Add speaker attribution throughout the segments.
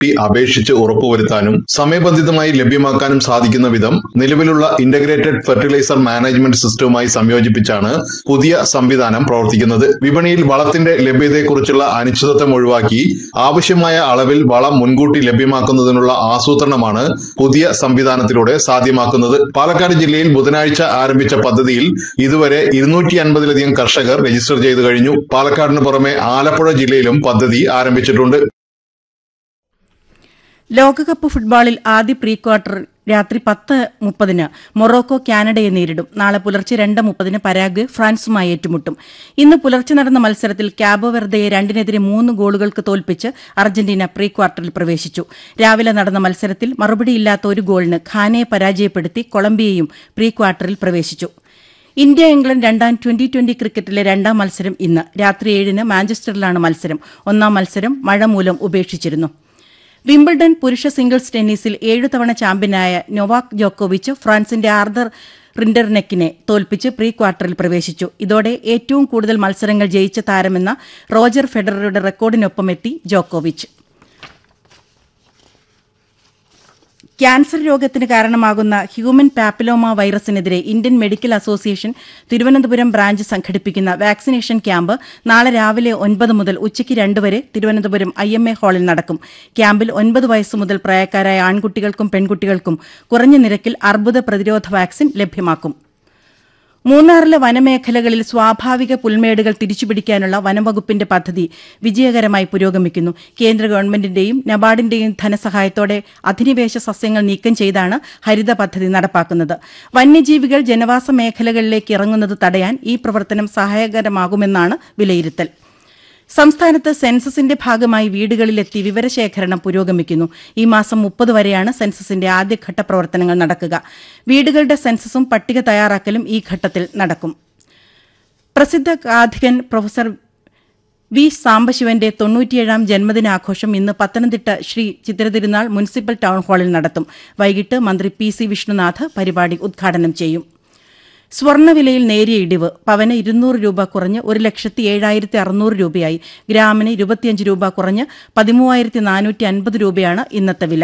Speaker 1: അപേക്ഷിച്ച് ഉറപ്പുവരുത്താനും സമയബന്ധിതമായി ലഭ്യമാക്കാനും സാധിക്കുന്ന വിധം നിലവിലുള്ള ഇന്റഗ്രേറ്റഡ് ഫെർട്ടിലൈസർ മാനേജ്മെന്റ് സിസ്റ്റവുമായി സംയോജിപ്പിച്ചാണ് പുതിയ സംവിധാനം പ്രവർത്തിക്കുന്നത്. വിപണിയിൽ വളത്തിന്റെ ലഭ്യതയെക്കുറിച്ചുള്ള അനിശ്ചിതത്വം ഒഴിവാക്കി ആവശ്യമായ അളവിൽ വളം മുൻകൂട്ടി ലഭ്യമാക്കുന്നതിനുള്ള ആസൂത്രണമാണ് പുതിയ സംവിധാനത്തിലൂടെ സാധ്യമാക്കുന്നത്. പാലക്കാട് ജില്ലയിൽ ബുധനാഴ്ച ആരംഭിച്ച പദ്ധതിയിൽ ഇതുവരെ 250-ലധികം കർഷകർ രജിസ്റ്റർ ചെയ്തു കഴിഞ്ഞു. പാലക്കാടിന് പുറമെ ആലപ്പുഴ ജില്ലയിലും പദ്ധതി ആരംഭിച്ചിട്ടുണ്ട്.
Speaker 2: ലോകകപ്പ് ഫുട്ബോളിൽ ആദ്യ പ്രീ ക്വാർട്ടർ രാത്രി 10:30 മൊറോക്കോ കാനഡയെ നേരിടും. നാളെ പുലർച്ചെ 2:30 പരാഗ്വെ ഫ്രാൻസുമായി ഏറ്റുമുട്ടും. ഇന്ന് പുലർച്ചെ നടന്ന മത്സരത്തിൽ ക്യാബോ വെർദയെ 2-3 ഗോളുകൾക്ക് തോൽപ്പിച്ച് അർജന്റീന പ്രീ ക്വാർട്ടറിൽ പ്രവേശിച്ചു. രാവിലെ നടന്ന മത്സരത്തിൽ മറുപടിയില്ലാത്ത ഒരു ഗോളിന് ഘാനയെ പരാജയപ്പെടുത്തി കൊളംബിയയും പ്രീ ക്വാർട്ടറിൽ പ്രവേശിച്ചു. ഇന്ത്യ ഇംഗ്ലണ്ട് രണ്ടാം ട്വന്റി ക്രിക്കറ്റിലെ രണ്ടാം മത്സരം ഇന്ന് രാത്രി 7 മാഞ്ചസ്റ്ററിലാണ് മത്സരം. ഒന്നാം മത്സരം മഴ മൂലം ഉപേക്ഷിച്ചിരുന്നു. വിംബിൾഡൺ പുരുഷ സിംഗിൾസ് ടെന്നീസിൽ 7 തവണ ചാമ്പ്യനായ നൊവാക് ജോക്കോവിച്ച് ഫ്രാൻസിന്റെ ആർതർ റിൻഡർനെക്കിനെ തോൽപ്പിച്ച് പ്രീ ക്വാർട്ടറിൽ പ്രവേശിച്ചു. ഇതോടെ ഏറ്റവും കൂടുതൽ മത്സരങ്ങൾ ജയിച്ച താരമെന്ന റോജർ ഫെഡററുടെ റെക്കോർഡിനൊപ്പമെത്തി ജോക്കോവിച്ച്. ക്യാൻസർ രോഗത്തിന് കാരണമാകുന്ന human papilloma വൈറസിനെതിരെ Indian medical association Thiruvananthapuram branch സംഘടിപ്പിക്കുന്ന വാക്സിനേഷൻ ക്യാമ്പ് നാളെ രാവിലെ 9 മുതൽ ഉച്ചയ്ക്ക് 2 വരെ തിരുവനന്തപുരം IMA ഹാളിൽ നടക്കും. ക്യാമ്പിൽ 9 വയസ്സ് മുതൽ പ്രായക്കാരായ ആൺകുട്ടികൾക്കും പെൺകുട്ടികൾക്കും കുറഞ്ഞ നിരക്കിൽ അർബുദ പ്രതിരോധ വാക്സിൻ ലഭ്യമാക്കും. മൂന്നാറിലെ വനമേഖലകളിൽ സ്വാഭാവിക പുൽമേടുകൾ തിരിച്ചുപിടിക്കാനുള്ള വനംവകുപ്പിന്റെ പദ്ധതി വിജയകരമായി പുരോഗമിക്കുന്നു. കേന്ദ്ര ഗവൺമെന്റിന്റെയും നബാർഡിന്റെയും ധനസഹായത്തോടെ അധിനിവേശ സസ്യങ്ങൾ നീക്കം ചെയ്താണ് ഹരിത പദ്ധതി നടപ്പാക്കുന്നത്. വന്യജീവികൾ ജനവാസ മേഖലകളിലേക്ക് ഇറങ്ങുന്നത് തടയാൻ ഈ പ്രവർത്തനം സഹായകരമാകുമെന്നാണ് വിലയിരുത്തൽ. സംസ്ഥാനത്ത് സെൻസസിന്റെ ഭാഗമായി വീടുകളിലെത്തി വിവരശേഖരണം പുരോഗമിക്കുന്നു. ഈ മാസം 30 വരെയാണ് സെൻസസിന്റെ ആദ്യഘട്ട പ്രവർത്തനങ്ങൾ നടക്കുക. വീടുകളുടെ സെൻസസും പട്ടിക തയ്യാറാക്കലും ഈ ഘട്ടത്തിൽ നടക്കും. പ്രസിദ്ധ ഗാഥികൻ പ്രൊഫസർ വി സാംബശിവന്റെ 97ാം ജന്മദിനാഘോഷം ഇന്ന് പത്തനംതിട്ട ശ്രീ ചിത്തിരതിരുനാൾ മുനിസിപ്പൽ ടൌൺഹാളിൽ നടത്തും. വൈകിട്ട് മന്ത്രി PC വിഷ്ണുനാഥ് പരിപാടി ഉദ്ഘാടനം ചെയ്യും. സ്വർണ്ണവിലയിൽ നേരിയ ഇടിവ്. പവന് 200 രൂപ കുറഞ്ഞ് 1,07,600 രൂപയായി. ഗ്രാമിന് 25 രൂപ കുറഞ്ഞ് 13,450 രൂപയാണ് ഇന്നത്തെ വില.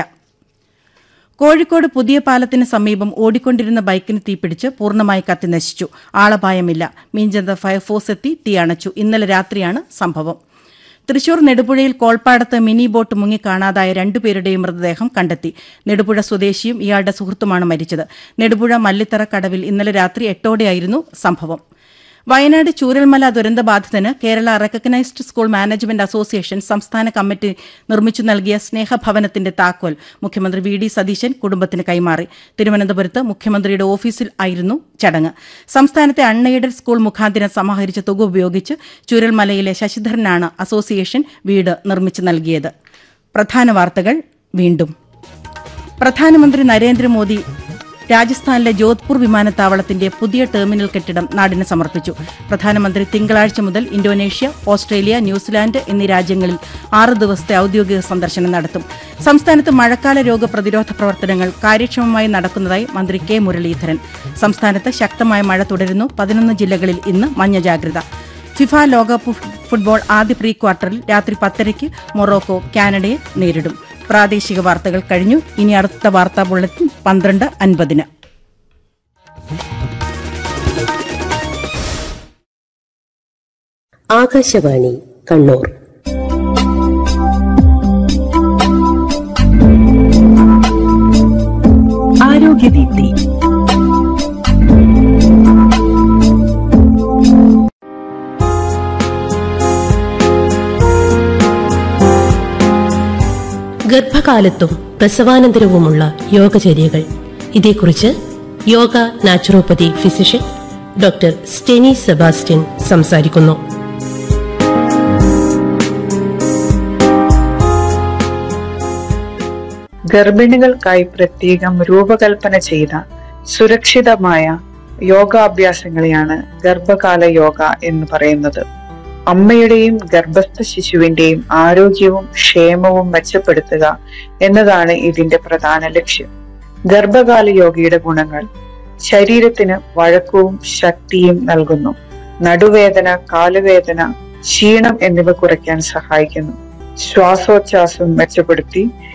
Speaker 2: കോഴിക്കോട് പുതിയ പാലത്തിന് സമീപം ഓടിക്കൊണ്ടിരുന്ന ബൈക്കിന് തീപിടിച്ച് പൂർണ്ണമായി കത്തിനശിച്ചു. ആളപായമില്ല. മീഞ്ചന്ത ഫയർഫോഴ്സ് എത്തി തീ അണച്ചു. ഇന്നലെ രാത്രിയാണ് സംഭവം. തൃശൂർ നെടുപുഴയിൽ കോൾപ്പാടത്ത് മിനി ബോട്ട് മുങ്ങി കാണാതായ 2 പേരുടെയും മൃതദേഹം കണ്ടെത്തി. നെടുപുഴ സ്വദേശിയും ഇയാളുടെ സുഹൃത്തുമാണ് മരിച്ചത്. നെടുപുഴ മല്ലിത്തറ കടവിൽ ഇന്നലെ രാത്രി 8ഓടെയായിരുന്നു സംഭവം. Wayanad Chooralmala ദുരന്തബാധിതന് Kerala recognised school management association സംസ്ഥാന കമ്മിറ്റി നിർമ്മിച്ചു നൽകിയ സ്നേഹഭവനത്തിന്റെ താക്കോൽ മുഖ്യമന്ത്രി VD സതീശൻ കുടുംബത്തിന് കൈമാറി. തിരുവനന്തപുരത്ത് മുഖ്യമന്ത്രിയുടെ ഓഫീസിൽ ആയിരുന്നു ചടങ്ങ്. സംസ്ഥാനത്തെ അൺഎയ്ഡഡ് സ്കൂൾ മുഖാന്തിരം സമാഹരിച്ച തുക ഉപയോഗിച്ച് ചൂരൽമലയിലെ ശശിധരനാണ് അസോസിയേഷൻ വീട് നിർമ്മിച്ചു നൽകിയത്. പ്രധാന വാർത്തകൾ വീണ്ടും. പ്രധാനമന്ത്രി നരേന്ദ്രമോദി രാജസ്ഥാനിലെ ജോധ്പൂർ വിമാനത്താവളത്തിന്റെ പുതിയ ടെർമിനൽ കെട്ടിടം നാടിന് സമർപ്പിച്ചു. പ്രധാനമന്ത്രി തിങ്കളാഴ്ച മുതൽ ഇന്തോനേഷ്യ, ഓസ്ട്രേലിയ, ന്യൂസിലാൻഡ് എന്നീ രാജ്യങ്ങളിൽ 6 ദിവസത്തെ ഔദ്യോഗിക സന്ദർശനം നടത്തും. സംസ്ഥാനത്ത് മഴക്കാല രോഗപ്രതിരോധ പ്രവർത്തനങ്ങൾ കാര്യക്ഷമമായി നടക്കുന്നതായി മന്ത്രി K മുരളീധരൻ. സംസ്ഥാനത്ത് ശക്തമായ മഴ തുടരുന്നു. 11 ജില്ലകളിൽ ഇന്ന് മഞ്ഞ ജാഗ്രത. ഫിഫ ലോകകപ്പ് ഫുട്ബോൾ ആദ്യ പ്രീ ക്വാർട്ടറിൽ രാത്രി 10:00 മൊറോക്കോ കാനഡയെ നേരിടും. പ്രാദേശിക വാർത്തകൾ കഴിഞ്ഞു. ഇനി അടുത്ത വാർത്താ ബുള്ളറ്റിൻ 12:50.
Speaker 3: ആകാശവാണി കണ്ണൂർ. ആരോഗ്യദീപ്തി. ഗർഭകാലത്തും പ്രസവാനന്തരവുമുള്ള യോഗചര്യകൾ. ഇതേക്കുറിച്ച് yoga naturopathy physician doctor Steny Sebastian സംസാരിക്കുന്നു.
Speaker 4: ഗർഭിണികൾക്കായി പ്രത്യേകം രൂപകൽപ്പന ചെയ്ത സുരക്ഷിതമായ യോഗാഭ്യാസങ്ങളെയാണ് ഗർഭകാല യോഗ എന്ന് പറയുന്നത്. അമ്മയുടെയും ഗർഭസ്ഥ ശിശുവിന്റെയും ആരോഗ്യവും ക്ഷേമവും മെച്ചപ്പെടുത്തുക എന്നതാണ് ഇതിന്റെ പ്രധാന ലക്ഷ്യം. ഗർഭകാല യോഗയുടെ ഗുണങ്ങൾ: ശരീരത്തിന് വഴക്കവും ശക്തിയും നൽകുന്നു. നടുവേദന, കാലുവേദന, ക്ഷീണം എന്നിവ കുറയ്ക്കാൻ സഹായിക്കുന്നു. ശ്വാസോച്ഛ്വാസം മെച്ചപ്പെടുത്തി